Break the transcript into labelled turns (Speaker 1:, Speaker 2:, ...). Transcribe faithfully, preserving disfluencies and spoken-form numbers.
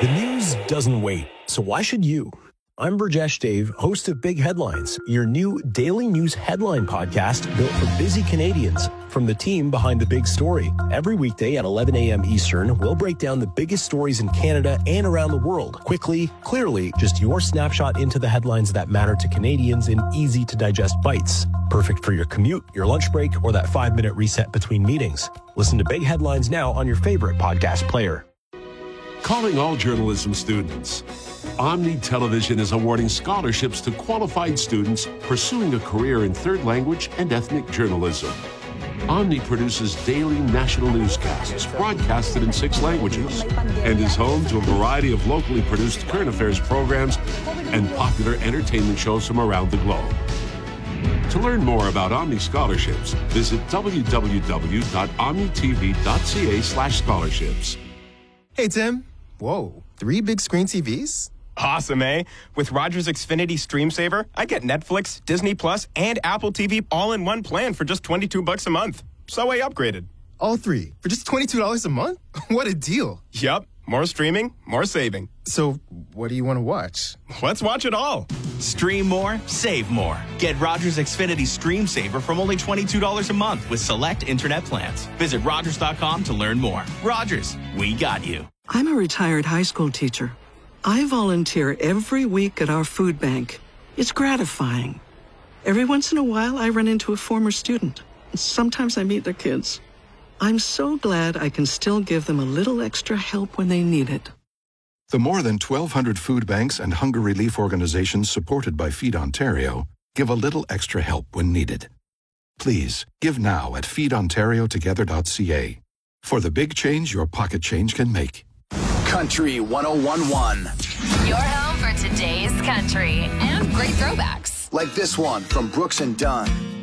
Speaker 1: The news doesn't wait, so why should you? I'm Burjesh Dave, host of Big Headlines, your new daily news headline podcast built for busy Canadians. From the team behind the big story, every weekday at eleven a.m. Eastern, we'll break down the biggest stories in Canada and around the world. Quickly, clearly, just your snapshot into the headlines that matter to Canadians in easy-to-digest bites. Perfect for your commute, your lunch break, or that five-minute reset between meetings. Listen to Big Headlines now on your favorite podcast player.
Speaker 2: Calling all journalism students. Omni Television is awarding scholarships to qualified students pursuing a career in third language and ethnic journalism. Omni produces daily national newscasts broadcasted in six languages and is home to a variety of locally produced current affairs programs and popular entertainment shows from around the globe. To learn more about Omni scholarships, visit w w w dot omni t v dot c a slash scholarships.
Speaker 3: Hey, Tim. Whoa, three big screen T Vs?
Speaker 4: Awesome, eh? With Rogers Xfinity Stream Saver, I get Netflix, Disney Plus, and Apple T V all in one plan for just twenty-two bucks a month. So I upgraded.
Speaker 3: All three for just twenty-two dollars a month? What a deal.
Speaker 4: Yup. More streaming, more saving.
Speaker 3: So what do you want to watch?
Speaker 4: Let's watch it all.
Speaker 5: Stream more, save more. Get Rogers Xfinity Stream Saver from only twenty-two dollars a month with select internet plans. Visit Rogers dot com to learn more. Rogers, we got you.
Speaker 6: I'm a retired high school teacher. I volunteer every week at our food bank. It's gratifying. Every once in a while, I run into a former student. Sometimes I meet their kids. I'm so glad I can still give them a little extra help when they need it.
Speaker 7: The more than twelve hundred food banks and hunger relief organizations supported by Feed Ontario give a little extra help when needed. Please, give now at feed ontario together dot c a for the big change your pocket change can make.
Speaker 8: Country one oh one one.
Speaker 9: Your home for today's country and great throwbacks.
Speaker 8: Like this one from Brooks and Dunn.